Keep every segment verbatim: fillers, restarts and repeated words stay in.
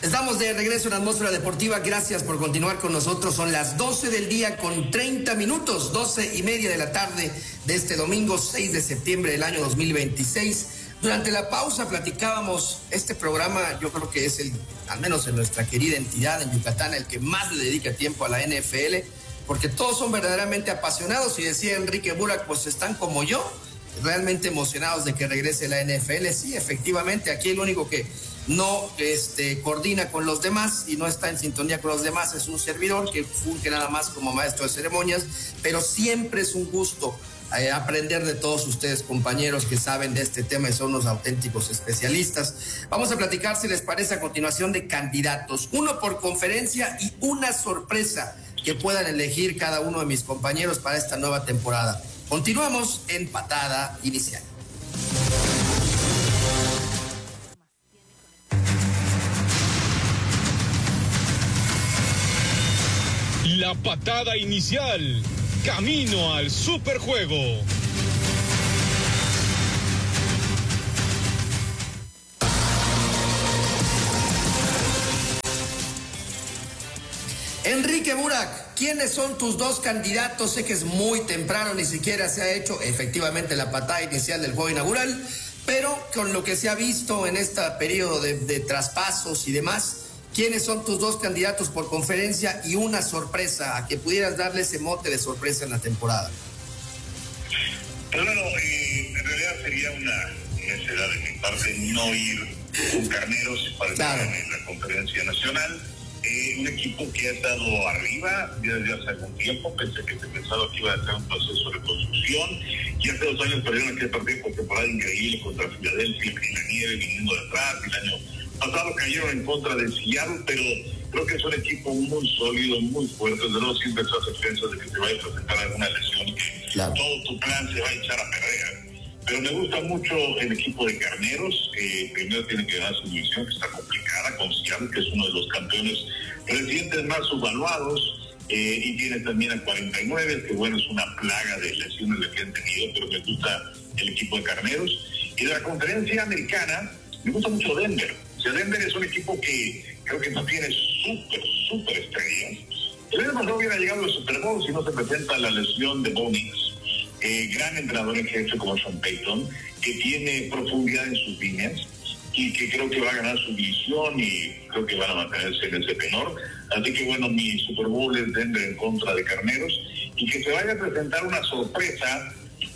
Estamos de regreso en Atmósfera Deportiva. Gracias por continuar con nosotros. Son las doce del día con treinta minutos, doce y media de la tarde de este domingo seis de septiembre del año dos mil veintiséis. Durante la pausa platicábamos, este programa yo creo que es el, al menos en nuestra querida entidad en Yucatán, el que más le dedica tiempo a la N F L, porque todos son verdaderamente apasionados, y decía Enrique Burak, pues están como yo, realmente emocionados de que regrese la N F L. Sí, efectivamente, aquí el único que no este, coordina con los demás y no está en sintonía con los demás es un servidor que funge nada más como maestro de ceremonias, pero siempre es un gusto eh, aprender de todos ustedes, compañeros que saben de este tema y son unos auténticos especialistas. Vamos a platicar, si les parece, a continuación de candidatos, uno por conferencia y una sorpresa que puedan elegir cada uno de mis compañeros para esta nueva temporada. Continuamos en Patada Inicial. La patada inicial, camino al superjuego. Enrique Burak, ¿quiénes son tus dos candidatos? Sé que es muy temprano, ni siquiera se ha hecho efectivamente la patada inicial del juego inaugural, pero con lo que se ha visto en este periodo de, de traspasos y demás, ¿quiénes son tus dos candidatos por conferencia y una sorpresa, a que pudieras darle ese mote de sorpresa en la temporada? Pero bueno, eh, en realidad sería una necesidad de mi parte no ir con Carneros para estar claro en la conferencia nacional. Eh, un equipo que ha estado arriba desde hace algún tiempo. Pensé que se pensaba que iba a ser un proceso de reconstrucción, y hace dos años perdieron aquel partido por temporada increíble contra Filadelfia en la nieve, viniendo de atrás, y el año pasado cayeron en contra de Seattle, pero creo que es un equipo muy sólido, muy fuerte. Desde luego siempre estás defensa de que te vaya a presentar alguna lesión y que claro todo tu plan se va a echar a perder. Pero me gusta mucho el equipo de Carneros. Eh, primero tiene que ganar su división, que está complicada, con Seattle, que es uno de los campeones recientes más subvaluados, eh, y tiene también a cuarenta y nueve, que bueno, es una plaga de lesiones de que han tenido, pero me gusta el equipo de Carneros. Y de la conferencia americana, me gusta mucho Denver. O sea, Denver es un equipo que creo que no tiene súper, súper estrellas. El año pasado hubiera llegado al Super Bowl si no se presenta la lesión de Bo Nix. Eh, gran entrenador en jefe como Sean Payton, que tiene profundidad en sus líneas y que creo que va a ganar su división, y creo que van a mantenerse en ese tenor. Así que bueno, mi Super Bowl es Denver en contra de Carneros, y que se vaya a presentar una sorpresa,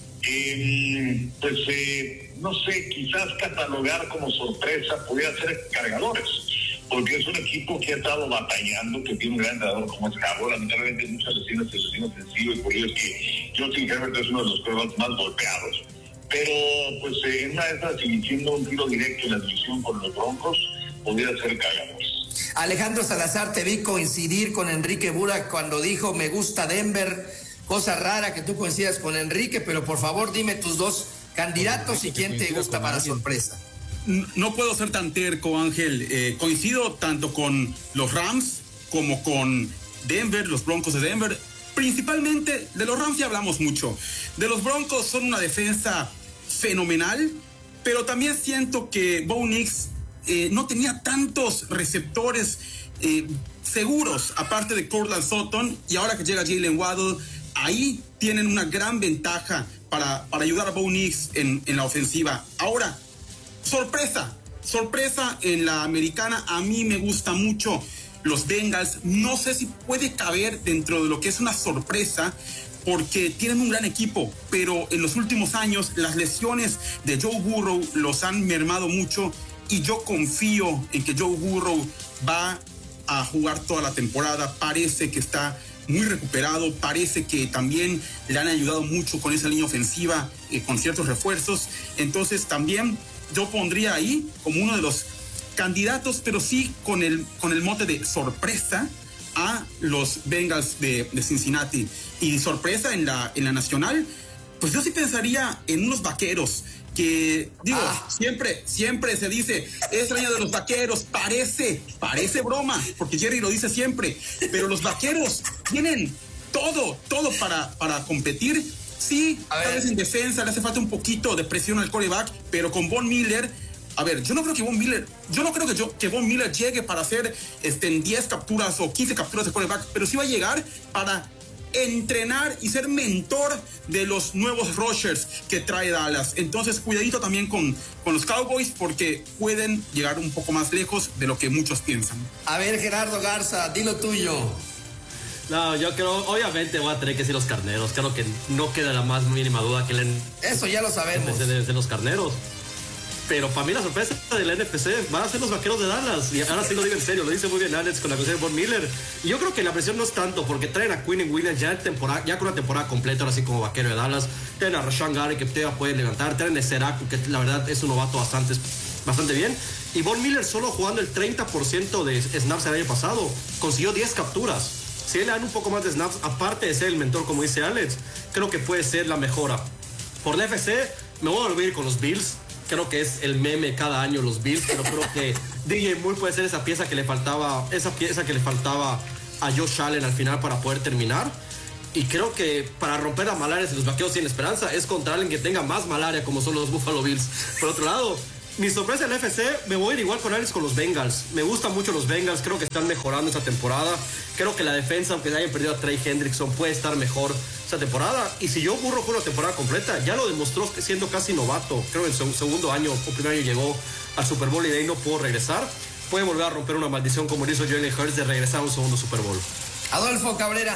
eh, pues eh, no sé, quizás catalogar como sorpresa podría ser Cargadores, porque es un equipo que ha estado batallando, que tiene un gran entrenador como es Cabo. Lamentablemente muchas lesiones en el línea ofensiva, y por ello es que Justin Herbert es uno de los quarterbacks más golpeados. Pero pues eh, en una de esas, iniciando un tiro directo en la división con los Broncos, podría ser Cargadores. Alejandro Salazar, te vi coincidir con Enrique Burak cuando dijo me gusta Denver. Cosa rara que tú coincidas con Enrique, pero por favor dime tus dos candidatos y quién te gusta para sorpresa. No puedo ser tan terco, Ángel. Eh, coincido tanto con los Rams como con Denver, los Broncos de Denver. Principalmente de los Rams ya hablamos mucho. De los Broncos son una defensa fenomenal, pero también siento que Bo Nix eh, no tenía tantos receptores eh, seguros, aparte de Courtland Sutton, y ahora que llega Jalen Waddle, ahí tienen una gran ventaja para, para ayudar a Bo Nix en, en la ofensiva. Ahora, sorpresa, sorpresa en la americana, a mí me gusta mucho los Bengals. No sé si puede caber dentro de lo que es una sorpresa, porque tienen un gran equipo, pero en los últimos años las lesiones de Joe Burrow los han mermado mucho, y yo confío en que Joe Burrow va a jugar toda la temporada. Parece que está muy recuperado, parece que también le han ayudado mucho con esa línea ofensiva, eh, con ciertos refuerzos. Entonces también yo pondría ahí como uno de los candidatos, pero sí con el, con el mote de sorpresa, a los Bengals de, de Cincinnati. Y sorpresa en la, en la nacional, pues yo sí pensaría en unos Vaqueros, que digo, ah. siempre, siempre se dice, es el año de los Vaqueros, parece, parece broma, porque Jerry lo dice siempre, pero los Vaqueros tienen todo, todo para, para competir. Sí, tal vez en defensa le hace falta un poquito de presión al quarterback, pero con Von Miller a ver, yo no creo que Von Miller, yo no creo que, yo, que Von Miller llegue para hacer este, en diez capturas o quince capturas de quarterback, pero sí va a llegar para entrenar y ser mentor de los nuevos rushers que trae Dallas. Entonces, cuidadito también con, con los Cowboys, porque pueden llegar un poco más lejos de lo que muchos piensan. A ver, Gerardo Garza, di lo tuyo. No, yo creo, obviamente voy a tener que decir los Carneros. Creo que no queda la más mínima duda que el N F C Eso ya lo sabemos. de, de los Carneros. Pero para mí la sorpresa de la N F C van a ser los Vaqueros de Dallas. Y ahora sí lo digo en serio, lo dice muy bien Alex con la cuestión de Von Miller. Y yo creo que la presión no es tanto porque traen a Quinn Williams ya, en temporada, ya con una temporada completa, ahora sí como Vaquero de Dallas. Traen a Rashan Gary que todavía puede levantar. Traen a Seraku, que la verdad es un novato bastante, bastante bien. Y Von Miller solo jugando el treinta por ciento de snaps el año pasado consiguió diez capturas. Si él le dan un poco más de snaps, aparte de ser el mentor, como dice Alex, creo que puede ser la mejora. Por la N F C, me voy a volver con los Bills. Creo que es el meme cada año los Bills, pero creo que D J Moore puede ser esa pieza que le faltaba, esa pieza que le faltaba a Josh Allen al final para poder terminar. Y creo que para romper las malarias y los Vaqueros sin esperanza es contra alguien que tenga más malaria, como son los Buffalo Bills. Por otro lado, mi sorpresa en la N F C, me voy a ir igual con Alex con los Bengals. Me gustan mucho los Bengals, creo que están mejorando esta temporada. Creo que la defensa, aunque hayan perdido a Trey Hendrickson, puede estar mejor esta temporada. Y si yo Burrow fue una temporada completa, ya lo demostró siendo casi novato. Creo que en su segundo año o primer año llegó al Super Bowl y de ahí no pudo regresar. Puede volver a romper una maldición como lo hizo Jalen Hurts de regresar a un segundo Super Bowl. Adolfo Cabrera.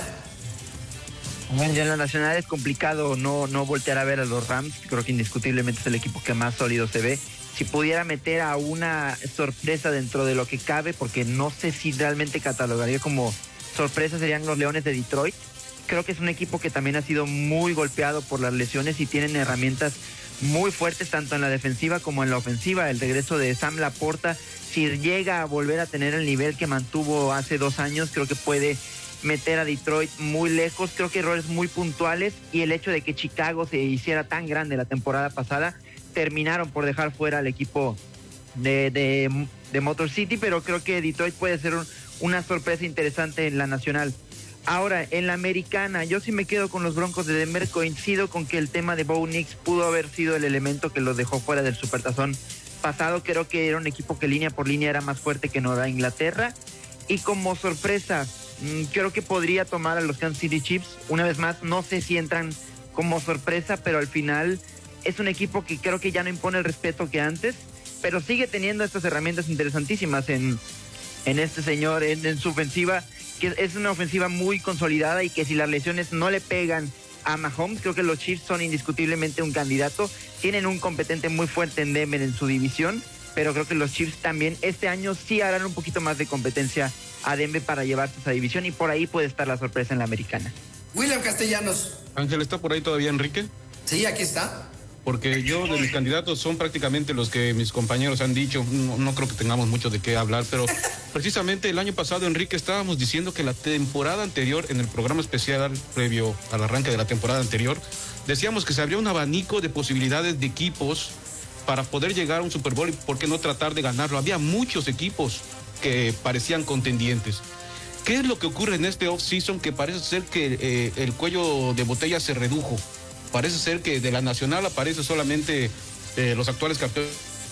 Bueno, ya en la nacional es complicado no, no voltear a ver a los Rams. Creo que indiscutiblemente es el equipo que más sólido se ve. Si pudiera meter a una sorpresa dentro de lo que cabe, porque no sé si realmente catalogaría como sorpresa, serían los Leones de Detroit. Creo que es un equipo que también ha sido muy golpeado por las lesiones y tienen herramientas muy fuertes tanto en la defensiva como en la ofensiva. El regreso de Sam Laporta, si llega a volver a tener el nivel que mantuvo hace dos años, creo que puede meter a Detroit muy lejos. Creo que errores muy puntuales y el hecho de que Chicago se hiciera tan grande la temporada pasada, terminaron por dejar fuera al equipo de, de, de Motor City, pero creo que Detroit puede ser un, una sorpresa interesante en la nacional. Ahora, en la americana, yo sí me quedo con los Broncos de Denver. Coincido con que el tema de Bo Nix pudo haber sido el elemento que los dejó fuera del Supertazón pasado. Creo que era un equipo que línea por línea era más fuerte que Nueva Inglaterra. Y como sorpresa, mmm, creo que podría tomar a los Kansas City Chiefs. Una vez más, no sé si entran como sorpresa, pero al final es un equipo que creo que ya no impone el respeto que antes, pero sigue teniendo estas herramientas interesantísimas en, en este señor, en, en su ofensiva, que es una ofensiva muy consolidada y que si las lesiones no le pegan a Mahomes, creo que los Chiefs son indiscutiblemente un candidato. Tienen un competente muy fuerte en Denver en su división, pero creo que los Chiefs también este año sí harán un poquito más de competencia a Denver para llevarse esa división y por ahí puede estar la sorpresa en la americana. William Castellanos. Ángel, ¿está por ahí todavía Enrique? Sí, aquí está. Porque yo de mis candidatos son prácticamente los que mis compañeros han dicho. No, no creo que tengamos mucho de qué hablar, pero precisamente el año pasado, Enrique, estábamos diciendo que la temporada anterior, en el programa especial previo al arranque de la temporada anterior, decíamos que se abría un abanico de posibilidades de equipos para poder llegar a un Super Bowl y por qué no tratar de ganarlo. Había muchos equipos que parecían contendientes. ¿Qué es lo que ocurre en este off-season? Que parece ser que eh, el cuello de botella se redujo. Parece ser que de la nacional aparece solamente eh, los actuales campeones,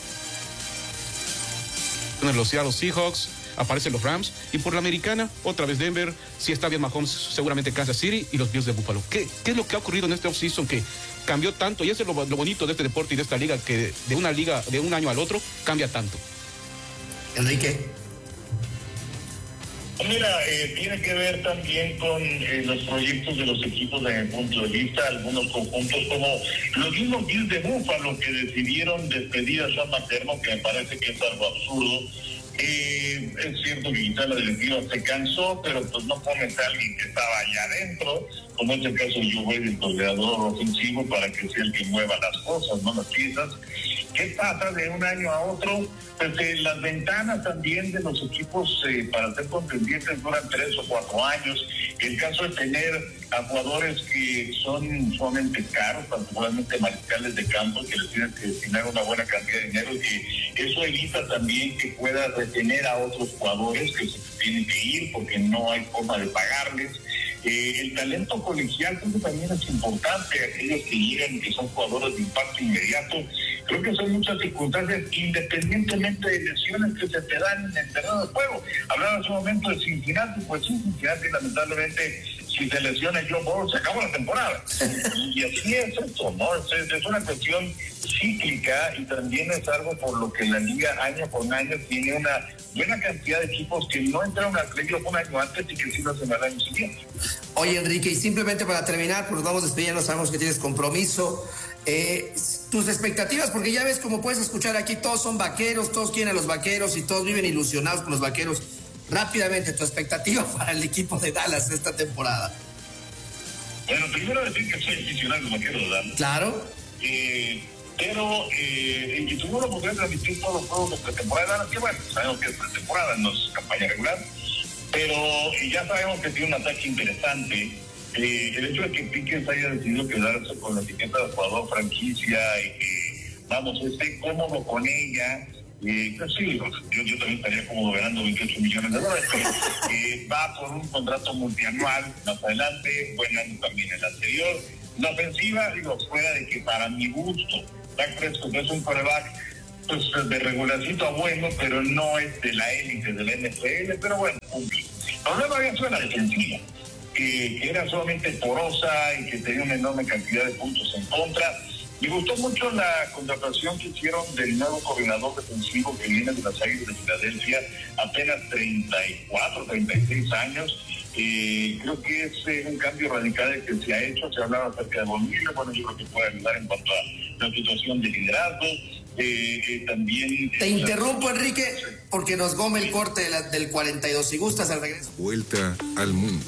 los Seattle Seahawks, aparecen los Rams, y por la americana, otra vez Denver, si está bien Mahomes, seguramente Kansas City y los Bills de Buffalo. ¿Qué, qué es lo que ha ocurrido en este offseason que cambió tanto? Y eso es lo, lo bonito de este deporte y de esta liga, que de una liga, de un año al otro, cambia tanto. Enrique. Mira, eh, tiene que ver también con eh, los proyectos de los equipos desde mi punto de vista, algunos conjuntos como los mismos Bills de Buffalo que decidieron despedir a Sean McDermott, que me parece que es algo absurdo. Eh, es cierto que quizá la directiva se cansó, pero pues no pones a alguien que estaba allá adentro, como es el caso de Joe Brady, el coordinador ofensivo, para que sea el que mueva las cosas, no las piezas. ¿Qué pasa de un año a otro? Pues eh, las ventanas también de los equipos eh, para ser contendientes duran tres o cuatro años. El caso de tener a jugadores que son sumamente caros, particularmente mariscales de campo, que les tienen que destinar una buena cantidad de dinero, y eso evita también que pueda retener a otros jugadores que se tienen que ir porque no hay forma de pagarles. Eh, el talento colegial creo que también es importante, aquellos que llegan, que son jugadores de impacto inmediato. Creo que son muchas circunstancias, independientemente de lesiones que se te dan en el terreno de juego. Hablaba en su momento de Cincinnati, pues sí, Cincinnati lamentablemente, si se lesiona Joe Burrow, se acabó la temporada. Y así es esto, ¿no? Es, es una cuestión cíclica y también es algo por lo que la liga año con año tiene una buena cantidad de equipos que no entraron al playoff un año antes y que sí lo hacen al año siguiente. Oye, Enrique, y simplemente para terminar, pues nos vamos despidiendo, sabemos que tienes compromiso. Eh, tus expectativas, porque ya ves, como puedes escuchar aquí, todos son vaqueros, todos quieren a los vaqueros y todos viven ilusionados con los vaqueros. Rápidamente, tu expectativa para el equipo de Dallas esta temporada. Bueno, primero decir que soy aficionado de los vaqueros de Dallas. Claro. Eh, pero, eh, y tuvo la oportunidad de transmitir todos los juegos de pretemporada de Dallas, que bueno, sabemos que es pretemporada, no es campaña regular, pero y ya sabemos que tiene un ataque interesante. Eh, el hecho de que Pickens haya decidido quedarse con la etiqueta de jugador franquicia y que, vamos, esté cómodo con ella, eh, pues sí, yo, yo también estaría cómodo ganando veintiocho millones de dólares, pero eh, va por un contrato multianual más adelante, buen año también el anterior. La ofensiva, digo, fuera de que para mi gusto, Dak Prescott es un quarterback pues de regularcito a bueno, pero no es de la élite de la N F L, pero bueno, cumple. El problema había sido la defensiva. Que, que era solamente porosa y que tenía una enorme cantidad de puntos en contra. Me gustó mucho la contratación que hicieron del nuevo coordinador defensivo que viene de las Águilas de Filadelfia, apenas treinta y cuatro, treinta y seis años. Eh, creo que es eh, un cambio radical que se ha hecho. Se hablaba acerca de Von Miller, bueno, yo creo que puede ayudar en cuanto a la situación de liderazgo. Eh, eh, también te eh, interrumpo, la... Enrique, porque nos goma el corte de la, del cuarenta y dos. Si gustas, al regreso. Vuelta al mundo.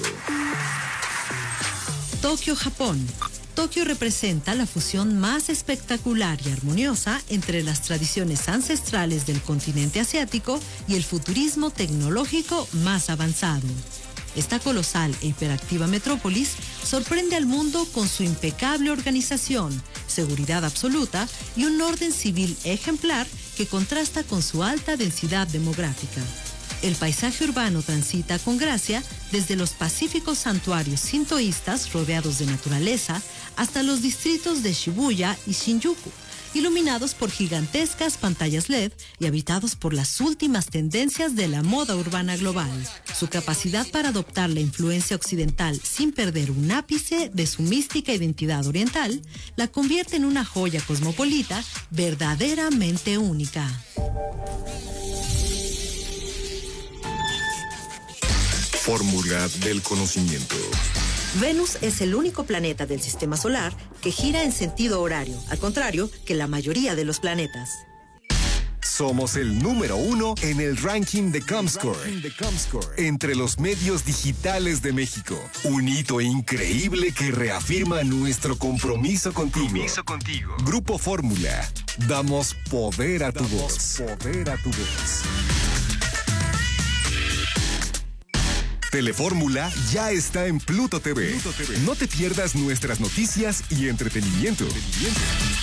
Tokio, Japón. Tokio representa la fusión más espectacular y armoniosa entre las tradiciones ancestrales del continente asiático y el futurismo tecnológico más avanzado. Esta colosal e hiperactiva metrópolis sorprende al mundo con su impecable organización, seguridad absoluta y un orden civil ejemplar que contrasta con su alta densidad demográfica. El paisaje urbano transita con gracia desde los pacíficos santuarios sintoístas rodeados de naturaleza hasta los distritos de Shibuya y Shinjuku, iluminados por gigantescas pantallas L E D y habitados por las últimas tendencias de la moda urbana global. Su capacidad para adoptar la influencia occidental sin perder un ápice de su mística identidad oriental la convierte en una joya cosmopolita verdaderamente única. Fórmula del conocimiento. Venus es el único planeta del sistema solar que gira en sentido horario, al contrario que la mayoría de los planetas. Somos el número uno en el ranking de Comscore, entre los medios digitales de México. Un hito increíble que reafirma nuestro compromiso contigo. Compromiso contigo. Grupo Fórmula. Damos poder a tu voz. Poder a tu voz. Telefórmula ya está en Pluto T V. Pluto T V. No te pierdas nuestras noticias y entretenimiento. entretenimiento.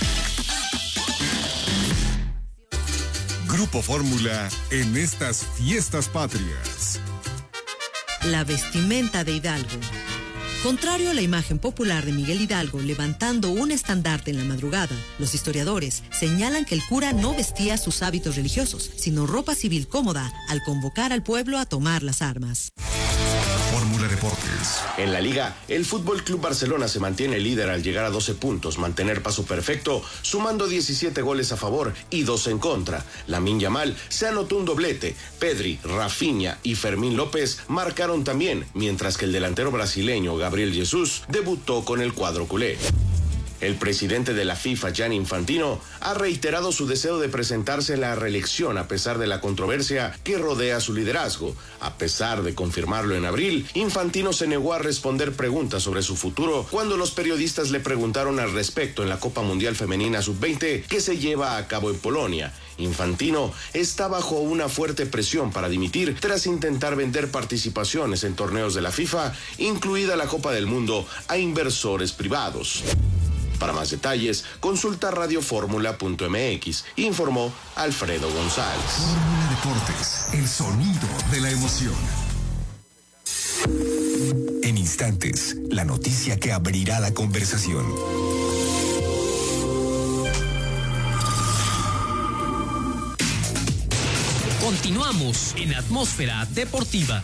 Grupo Fórmula en estas fiestas patrias. La vestimenta de Hidalgo. Contrario a la imagen popular de Miguel Hidalgo levantando un estandarte en la madrugada, los historiadores señalan que el cura no vestía sus hábitos religiosos, sino ropa civil cómoda al convocar al pueblo a tomar las armas. Fórmula Deportes. En la Liga, el Fútbol Club Barcelona se mantiene líder al llegar a doce puntos, mantener paso perfecto, sumando diecisiete goles a favor y dos en contra. Lamine Yamal se anotó un doblete. Pedri, Rafinha y Fermín López marcaron también, mientras que el delantero brasileño Gabriel Jesús debutó con el cuadro culé. El presidente de la FIFA, Gianni Infantino, ha reiterado su deseo de presentarse a la reelección a pesar de la controversia que rodea su liderazgo. A pesar de confirmarlo en abril, Infantino se negó a responder preguntas sobre su futuro cuando los periodistas le preguntaron al respecto en la Copa Mundial Femenina sub veinte que se lleva a cabo en Polonia. Infantino está bajo una fuerte presión para dimitir tras intentar vender participaciones en torneos de la FIFA, incluida la Copa del Mundo, a inversores privados. Para más detalles, consulta radioformula punto m x, informó Alfredo González. Fórmula Deportes, el sonido de la emoción. En instantes, la noticia que abrirá la conversación. Continuamos en Atmósfera Deportiva.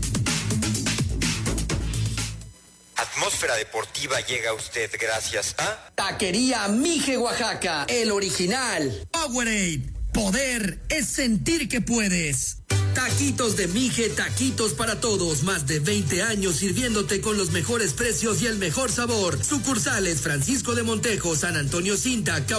Atmósfera Deportiva llega a usted gracias a Taquería Mije Oaxaca, el original. Powerade, poder es sentir que puedes. Taquitos de Mije, taquitos para todos, más de veinte años sirviéndote con los mejores precios y el mejor sabor. Sucursales Francisco de Montejo, San Antonio Cinta,